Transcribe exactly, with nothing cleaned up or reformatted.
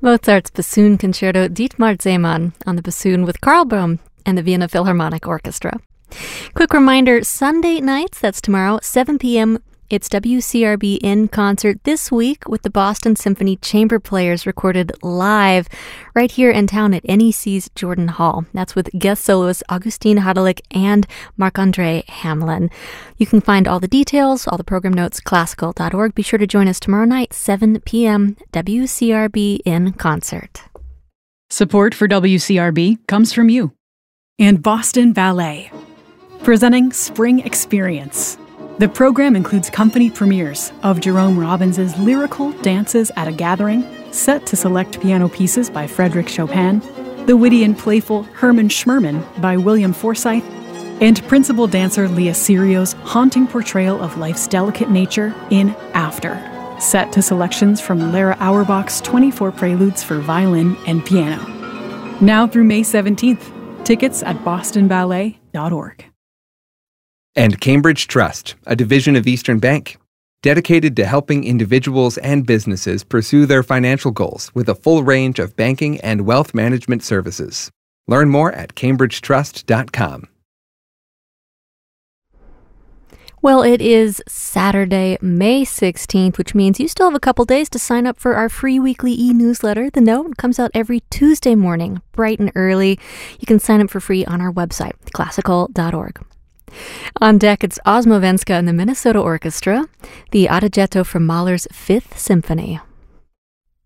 Mozart's Bassoon Concerto, Dietmar Zehmann on the bassoon with Karl Böhm and the Vienna Philharmonic Orchestra. Quick reminder, Sunday nights, that's tomorrow, seven p.m., it's W C R B in concert this week with the Boston Symphony Chamber Players recorded live right here in town at N E C's Jordan Hall. That's with guest soloists Augustine Hadelich and Marc-André Hamelin. You can find all the details, all the program notes, classical dot org. Be sure to join us tomorrow night, seven p.m., W C R B in concert. Support for W C R B comes from you and Boston Ballet, presenting Spring Experience. The program includes company premieres of Jerome Robbins' lyrical Dances at a Gathering, set to select piano pieces by Frédéric Chopin, the witty and playful Herman Schmerman by William Forsythe, and principal dancer Leah Sirio's haunting portrayal of life's delicate nature in After, set to selections from Lara Auerbach's twenty-four Preludes for violin and piano. Now through May seventeenth. Tickets at boston ballet dot org. And Cambridge Trust, a division of Eastern Bank, dedicated to helping individuals and businesses pursue their financial goals with a full range of banking and wealth management services. Learn more at cambridge trust dot com. Well, it is Saturday, May sixteenth, which means you still have a couple days to sign up for our free weekly e-newsletter. The Note comes out every Tuesday morning, bright and early. You can sign up for free on our website, classical dot org. On deck, it's Osmo Venska and the Minnesota Orchestra, the Adagietto from Mahler's Fifth Symphony.